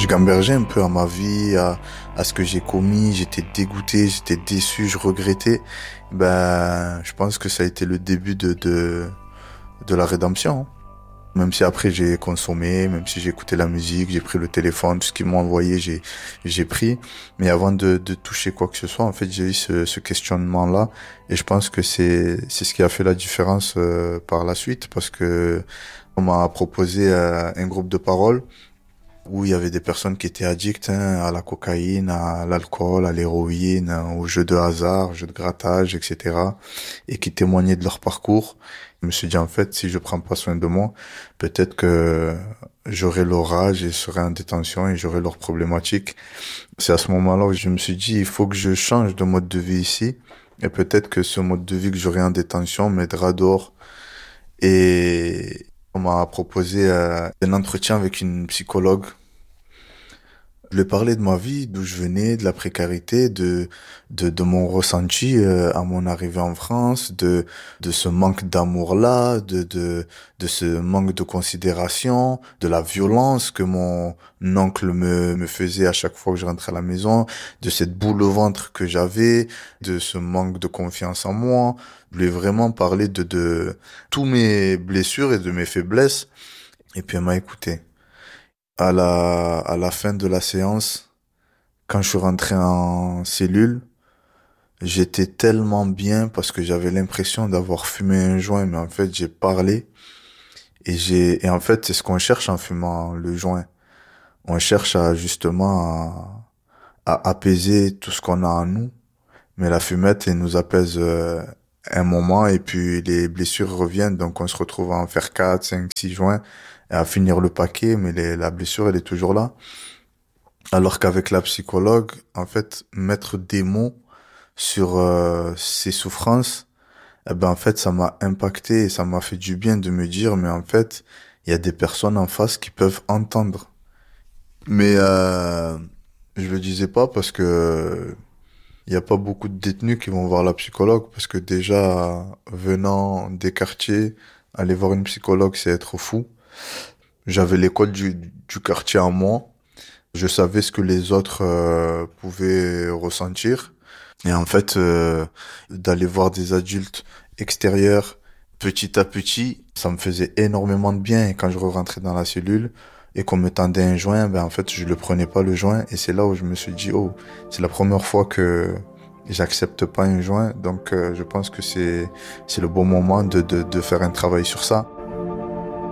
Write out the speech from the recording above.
Je gambergeais un peu à ma vie, à ce que j'ai commis. J'étais dégoûté, j'étais déçu, je regrettais. Je pense que ça a été le début de la rédemption, hein. Même si après j'ai consommé, même si j'ai écouté la musique, j'ai pris le téléphone, tout ce qu'ils m'ont envoyé, j'ai pris. Mais avant de toucher quoi que ce soit, en fait, j'ai eu ce questionnement-là. Et je pense que c'est ce qui a fait la différence par la suite, parce que on m'a proposé un groupe de parole où il y avait des personnes qui étaient addictes, hein, à la cocaïne, à l'alcool, à l'héroïne, hein, aux jeux de hasard, aux jeux de grattage, etc. et qui témoignaient de leur parcours. Je me suis dit, en fait, si je prends pas soin de moi, peut-être que j'aurai leur âge et serai en détention et j'aurai leurs problématiques. C'est à ce moment-là où je me suis dit, il faut que je change de mode de vie ici. Et peut-être que ce mode de vie que j'aurai en détention m'aidera dehors. Et on m'a proposé un entretien avec une psychologue. Je lui ai parlé de ma vie, d'où je venais, de la précarité, de mon ressenti à mon arrivée en France, de ce manque d'amour-là, de ce manque de considération, de la violence que mon oncle me faisait à chaque fois que je rentrais à la maison, de cette boule au ventre que j'avais, de ce manque de confiance en moi. Je lui ai vraiment parlé de tous mes blessures et de mes faiblesses. Et puis elle m'a écouté. À la fin de la séance, quand je suis rentré en cellule, j'étais tellement bien parce que j'avais l'impression d'avoir fumé un joint, mais en fait, j'ai parlé et en fait, c'est ce qu'on cherche en fumant le joint. On cherche justement à apaiser tout ce qu'on a en nous, mais la fumette, elle nous apaise un moment et puis les blessures reviennent, donc on se retrouve à en faire 4, 5, 6 joints et à finir le paquet, mais la blessure, elle est toujours là. Alors qu'avec la psychologue, en fait, mettre des mots sur ces souffrances, en fait, ça m'a impacté et ça m'a fait du bien de me dire, mais en fait, il y a des personnes en face qui peuvent entendre. Mais je le disais pas parce que il y a pas beaucoup de détenus qui vont voir la psychologue parce que déjà, venant des quartiers, aller voir une psychologue, c'est être fou. J'avais l'école du quartier en moi. Je savais ce que les autres pouvaient ressentir. Et en fait, d'aller voir des adultes extérieurs petit à petit, ça me faisait énormément de bien. Et quand je rentrais dans la cellule et qu'on me tendait un joint, en fait, je le prenais pas le joint. Et c'est là où je me suis dit, oh, c'est la première fois que j'accepte pas un joint. Donc, je pense que c'est le bon moment de faire un travail sur ça.